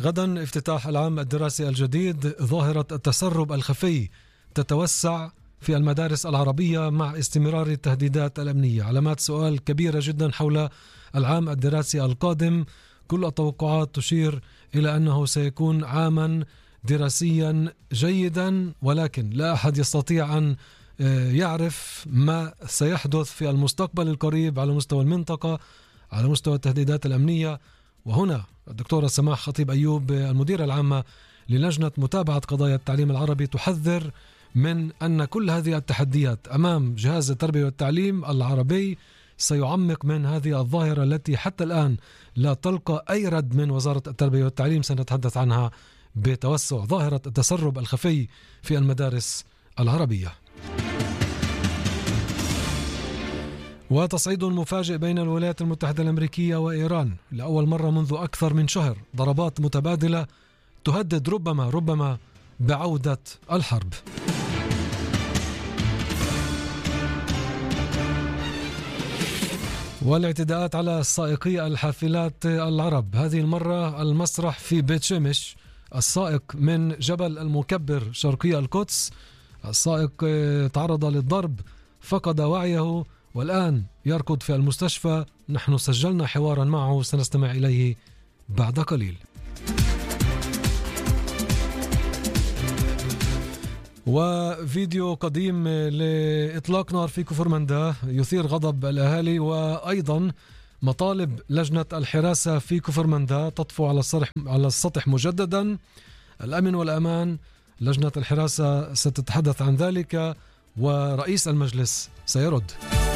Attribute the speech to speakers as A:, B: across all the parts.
A: غدا افتتاح العام الدراسي الجديد. ظاهرة التسرب الخفي تتوسع في المدارس العربية مع استمرار التهديدات الأمنية. علامات سؤال كبيرة جدا حول العام الدراسي القادم. كل التوقعات تشير إلى أنه سيكون عاما دراسيا جيدا، ولكن لا أحد يستطيع أن يعرف ما سيحدث في المستقبل القريب على مستوى المنطقة، على مستوى التهديدات الأمنية. وهنا الدكتورة سماح خطيب أيوب المديرة العامة للجنة متابعة قضايا التعليم العربي تحذر من أن كل هذه التحديات أمام جهاز التربية والتعليم العربي سيعمق من هذه الظاهرة التي حتى الآن لا تلقى أي رد من وزارة التربية والتعليم. سنتحدث عنها بتوسع ظاهرة التسرب الخفي في المدارس العربية. وتصعيد مفاجئ بين الولايات المتحدة الأمريكية وإيران لأول مرة منذ أكثر من شهر. ضربات متبادلة تهدد ربما بعودة الحرب. والاعتداءات على سائقي الحافلات العرب، هذه المرة المسرح في بيت شمش. السائق من جبل المكبر شرقي القدس، السائق تعرض للضرب، فقد وعيه والآن يركض في المستشفى. نحن سجلنا حوارا معه سنستمع إليه بعد قليل. وفيديو قديم لإطلاق نار في كفر منداه يثير غضب الأهالي، وأيضا مطالب لجنة الحراسة في كفر منداه تطفو على السطح مجددا. الأمن والأمان، لجنة الحراسة ستتحدث عن ذلك ورئيس المجلس سيرد.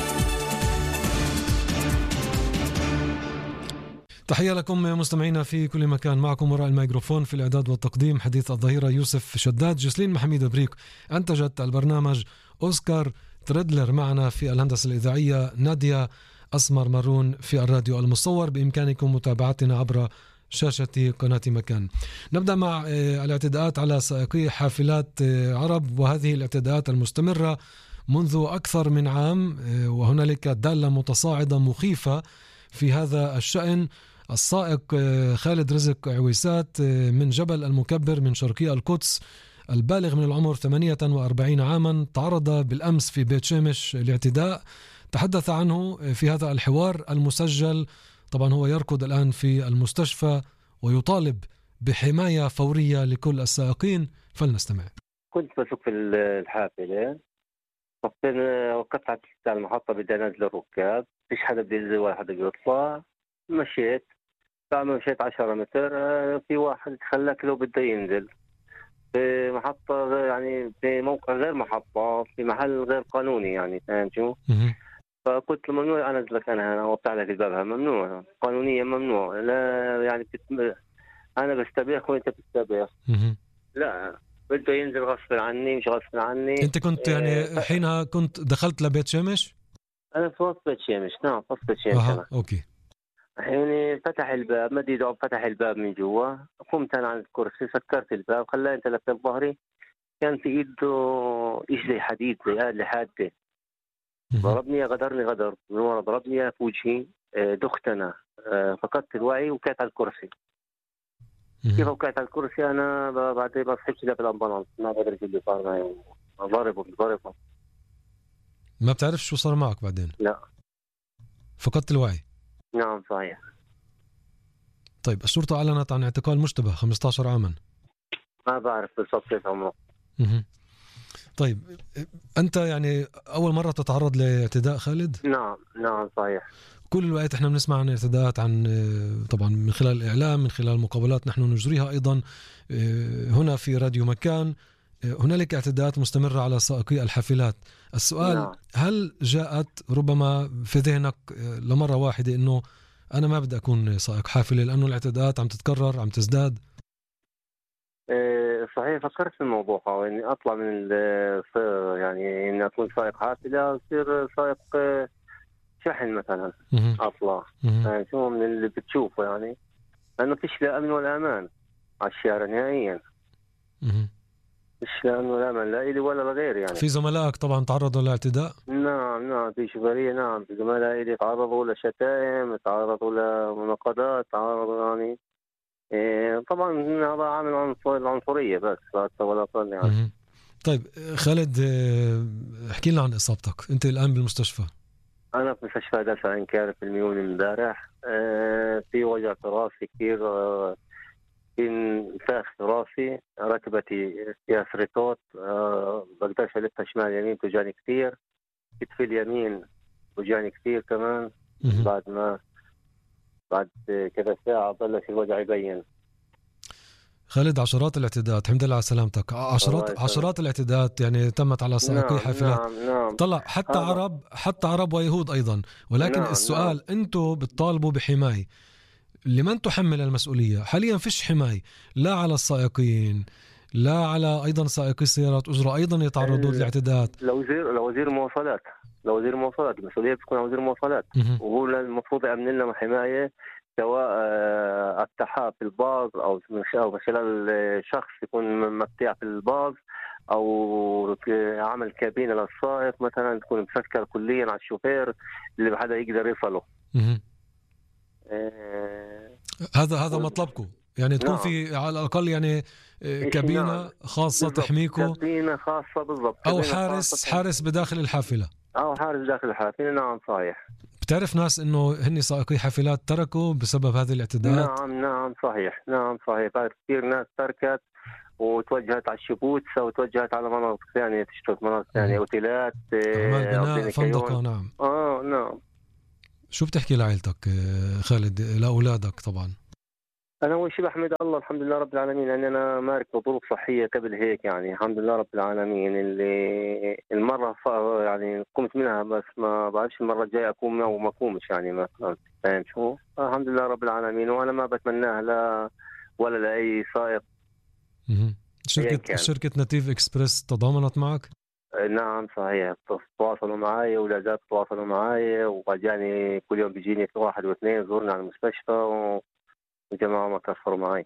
A: تحية لكم مستمعينا في كل مكان. معكم وراء الميكروفون في الإعداد والتقديم حديث الظهيرة يوسف شداد. جسلين محميد بريك أنتجت البرنامج. أوسكار تريدلر معنا في الهندسة الإذاعية. نادية أسمر مارون في الراديو المصور. بإمكانكم متابعتنا عبر شاشة قناة مكان. نبدأ مع الاعتداءات على سائقي حافلات عرب، وهذه الاعتداءات المستمرة منذ أكثر من عام، وهنالك دالة متصاعدة مخيفة في هذا الشأن. السائق خالد رزق عويسات من جبل المكبر من شرقي القدس، البالغ من العمر 48 عاما، تعرض بالأمس في بيت شمش لاعتداء تحدث عنه في هذا الحوار المسجل. طبعا هو يركض الآن في المستشفى ويطالب بحماية فورية لكل السائقين. فلنستمع.
B: كنت بسوق في الحافلة، وقفت على المحطة بدي أنزل الركاب، فيش حدا بينزل ولا حدا بيطلع. مشيت 10 متر، في واحد خلاك لو بده ينزل في محطة، يعني في موقع غير محطة، في محل غير قانوني، يعني فاهم شو؟ فقلت له ممنوع أنزلك أنا هنا وأفتح لك الباب، ممنوع قانونيا، ممنوع. لا يعني أنا بستبيح وأنت بتستبيح. لا، بده ينزل غصب عني، مش غصب عني.
A: أنت كنت يعني حينها كنت دخلت لبيت شمش؟
B: أنا في وسط بيت شمش، نعم في وسط بيت شمش. أنا
A: أوكي.
B: يعني فتح الباب، مد يده فتح الباب من جوا. قمت أنا عن الكرسي، سكرت الباب، خلاني انتلفت ظهري. كان في إيده إيش زي حديد، زي آلة حادة. ضربني، غدرني غدر من ورا، ضربني في وجهي. دخت أنا، فقدت الوعي وكيت على الكرسي. كيف وقعت على الكرسي أنا بعدين بصحيت في الأمبولانس، ما بدري شو اللي صار معي. ضربه.
A: ما بتعرف شو صار معك بعدين؟
B: لا.
A: فقدت الوعي؟
B: نعم صحيح.
A: طيب الشرطة أعلنت عن اعتقال مشتبه 15 عاما.
B: ما بعرف بالضبط كيف عمره.
A: طيب أنت يعني أول مرة تتعرض لاعتداء خالد؟
B: نعم صحيح.
A: كل الوقت احنا بنسمع عن اعتداءات، عن طبعا من خلال الإعلام، من خلال مقابلات نحن نجريها أيضا هنا في راديو مكان. هنالك اعتداءات مستمرة على سائقي الحافلات. السؤال هل جاءت ربما في ذهنك لمرة واحدة إنه أنا ما بدي أكون سائق حافلة لأنه الاعتداءات عم تتكرر، عم تزداد؟
B: صحيح، فكرت في الموضوع إني أطلع من يعني إني أكون سائق حافلة، أصير سائق شحن مثلا. أطلع يعني شو من اللي بتشوفه، يعني لأنه فيش لا أمن ولا أمان على الشارع نهائيا. فيش لا أمن ولا أمان، لا إلي ولا لغيري. يعني
A: في زملائك طبعا تعرضوا لاعتداء؟
B: نعم في شوفيرية، نعم في زملاء إلي تعرضوا لشتائم، تعرضوا لمناقضات، تعرضوا يعني طبعا هذا عامل العنصرية بس ولا أقل يعني.
A: طيب خالد، احكي لنا عن إصابتك. أنت الآن بالمستشفى؟
B: أنا في مستشفى دافع عن كارث الميون امبارح. في وجع في راسي كثير، في انفاخ في راسي، ركبتي فيها سرطات، بقدرش ألفها شمال يمين، توجعني كثير. كتفي اليمين توجعني كثير كمان. بعد كذا ساعة بلش الوجع يبين.
A: خالد، عشرات الاعتداءات، الحمد لله على سلامتك. عشرات الاعتداءات يعني تمت على سائقي حافلات.
B: نعم.
A: طلع حتى عرب ويهود أيضا. ولكن السؤال، أنتوا بتطالبوا بحماية، لمن تحمل المسؤولية؟ حاليا فيش حماية لا على السائقين، لا على أيضا سائقي السيارات أجرة أيضا يتعرضون للاعتداءات.
B: لو وزير المواصلات المسؤولية بتكون على وزير المواصلات، وهو المفروض يأمن لنا حماية، سواء التحاف في الباص أو من خلال شخص يكون مبتاع في الباص، أو عمل كابينة للسائق مثلا تكون مسكر كليا على الشوفير اللي ما حدا يقدر يصله.
A: هذا مطلبكم يعني، تكون في على الأقل يعني كابينة خاصة تحميكم،
B: كابينة خاصة بالضبط،
A: أو حارس بداخل الحافلة،
B: أو حارس داخل الحافلة. نعم صحيح.
A: بتعرف ناس إنه هني سائقي حافلات تركوا بسبب هذه الاعتداءات؟
B: نعم صحيح. كثير ناس تركت وتوجهت على الشبوت، أو توجهت على مناطق ثانية، تشتغل مناطق ثانية، أوتيلات،
A: أعمال بناء، فندقة. نعم.
B: نعم.
A: شو بتحكي لعائلتك خالد، لأولادك طبعا؟
B: أنا أول شيء بحمد الله الحمد لله رب العالمين أن أنا مارك بظروف صحية قبل هيك، يعني الحمد لله رب العالمين. اللي المرة يعني قمت منها، بس ما بعرفش المرة الجاية أقوم أو ما أقومش يعني مثلا، فاهم شو؟ الحمد لله رب العالمين، وأنا ما بتمناها لا ولا لأي سائق.
A: شركة ناتيف إكسبرس تضامنت معك؟
B: نعم صحيح، تواصلوا معي، ولا زالوا تواصلوا معي، وجاني كل يوم بيجيني واحد واثنين زورنا على المستشفى، وجماعة ما كفروا معي.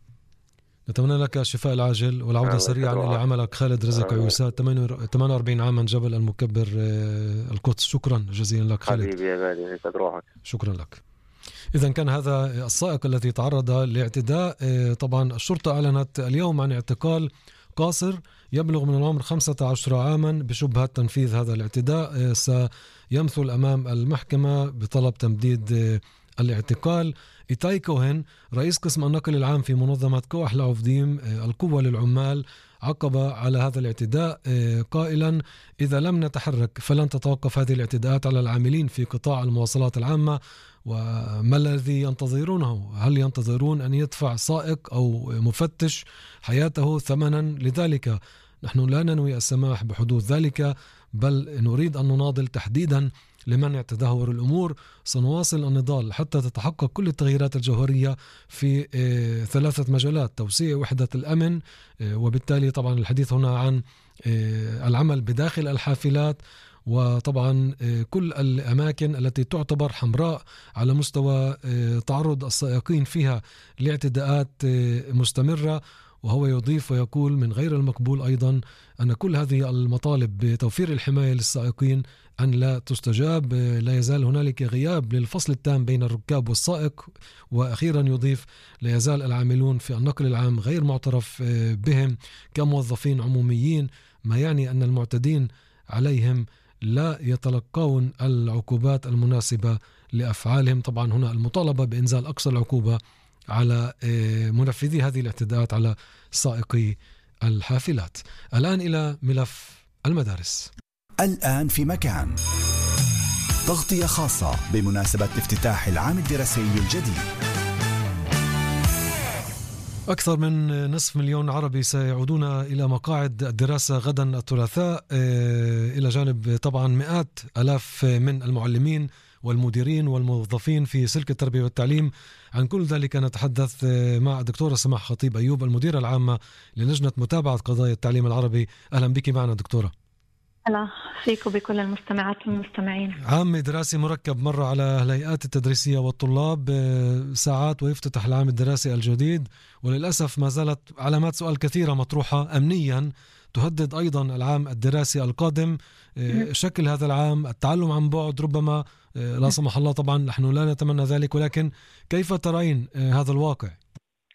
A: نتمنى لك الشفاء العاجل والعودة سريعا إلى عملك. خالد رزق عيوسات، 48 عاما، جبل المكبر، القدس. شكرا جزيلا لك خالد.
B: حبيبي يا غالي، روحك.
A: شكرا لك. إذا كان هذا السائق الذي تعرض لاعتداء. طبعا الشرطة أعلنت اليوم عن اعتقال قاصر يبلغ من العمر 15 عاما بشبهة تنفيذ هذا الاعتداء. سيمثل أمام المحكمة بطلب تمديد الاعتقال. إيتاي كوهن، رئيس قسم النقل العام في منظمة كوح لعوفديم القوة للعمال، عقب على هذا الاعتداء قائلا: إذا لم نتحرك فلن تتوقف هذه الاعتداءات على العاملين في قطاع المواصلات العامة. وما الذي ينتظرونه؟ هل ينتظرون أن يدفع سائق أو مفتش حياته ثمنا لذلك؟ نحن لا ننوي السماح بحدوث ذلك، بل نريد أن نناضل تحديدا لمنع تدهور الأمور. سنواصل النضال حتى تتحقق كل التغييرات الجوهرية في 3 مجالات: توسيع وحدة الأمن، وبالتالي طبعا الحديث هنا عن العمل بداخل الحافلات، وطبعا كل الأماكن التي تعتبر حمراء على مستوى تعرض السائقين فيها لاعتداءات مستمرة. وهو يضيف ويقول: من غير المقبول أيضا أن كل هذه المطالب بتوفير الحماية للسائقين أن لا تستجاب. لا يزال هنالك غياب للفصل التام بين الركاب والسائق. وأخيرا يضيف: لا يزال العاملون في النقل العام غير معترف بهم كموظفين عموميين، ما يعني أن المعتدين عليهم لا يتلقون العقوبات المناسبة لأفعالهم. طبعا هنا المطالبة بإنزال أقصى العقوبة على منفذي هذه الاعتداءات على سائقي الحافلات. الآن إلى ملف المدارس.
C: الآن في مكان، تغطية خاصة بمناسبة افتتاح العام الدراسي الجديد.
A: أكثر من نصف مليون عربي سيعودون إلى مقاعد الدراسة غدا الثلاثاء، إلى جانب طبعا مئات ألاف من المعلمين والمديرين والموظفين في سلك التربية والتعليم. عن كل ذلك نتحدث مع الدكتورة سماح خطيب أيوب، المديرة العامة للجنة متابعة قضايا التعليم العربي. أهلا بك معنا دكتورة.
D: أهلا فيك وبكل المستمعات والمستمعين. عام
A: دراسي مركب مر على الهيئات التدريسية والطلاب ساعات ويفتتح العام الدراسي الجديد، وللأسف ما زالت علامات سؤال كثيرة مطروحة أمنيا تهدد أيضا العام الدراسي القادم. شكل هذا العام، التعلم عن بعد، ربما لا سمح الله، طبعا نحن لا نتمنى ذلك، ولكن كيف ترين هذا الواقع؟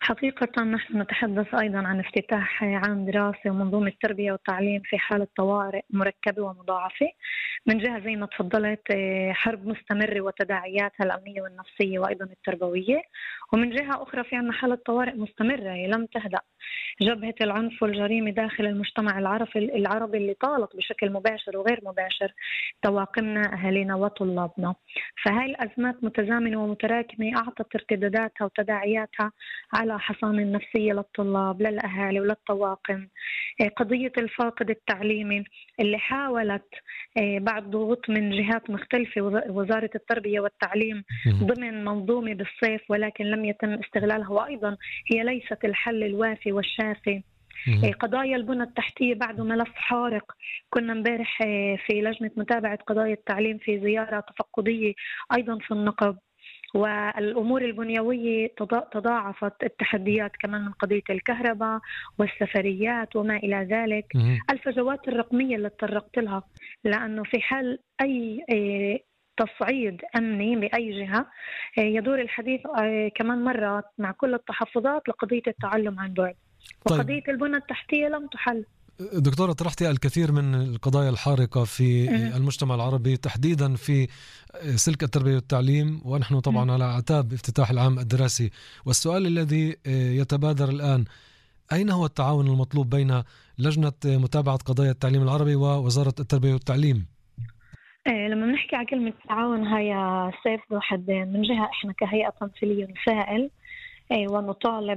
D: حقيقة نحن نتحدث أيضا عن افتتاح عام دراسي ومنظومة التربية والتعليم في حالة طوارئ مركبة ومضاعفة. من جهة زي ما تفضلت حرب مستمرة وتداعياتها الأمنية والنفسية وأيضا التربوية، ومن جهة أخرى في عنا حالة طوارئ مستمرة لم تهدأ، جبهة العنف والجريمة داخل المجتمع العربي اللي طالت بشكل مباشر وغير مباشر طواقمنا أهالينا وطلابنا. فهاي الأزمات متزامنة ومتراكمة أعطت ارتداداتها وتداعياتها على حصانة النفسية للطلاب للأهالي وللطواقم. قضية الفاقد التعليمي اللي حاولت بعد ضغوط من جهات مختلفة وزارة التربية والتعليم ضمن منظومة بالصيف، ولكن لم يتم استغلالها، وأيضا هي ليست الحل الوافي والشافي. قضايا البنى التحتية بعد ملف حارق. كنا امبارح في لجنة متابعة قضايا التعليم في زيارة تفقدية أيضا في النقب، والأمور البنيوية تضاعفت. التحديات كمان من قضية الكهرباء والسفريات وما إلى ذلك. الفجوات الرقمية اللي تطرقت لها، لأنه في حال أي تصعيد أمني بأي جهة يدور الحديث كمان مرة مع كل التحفظات لقضية التعلم عن بعد. وقضية البنى التحتية لم تحل.
A: دكتورة، طرحتي الكثير من القضايا الحارقة في المجتمع العربي، تحديدا في سلك التربية والتعليم، ونحن طبعا على أعتاب افتتاح العام الدراسي. والسؤال الذي يتبادر الآن، أين هو التعاون المطلوب بين لجنة متابعة قضايا التعليم العربي ووزارة التربية والتعليم؟
D: لما بنحكي على كلمة تعاون هي سيف ذو حدين. من جهة إحنا كهيئة تمثيلية نسائل ونطالب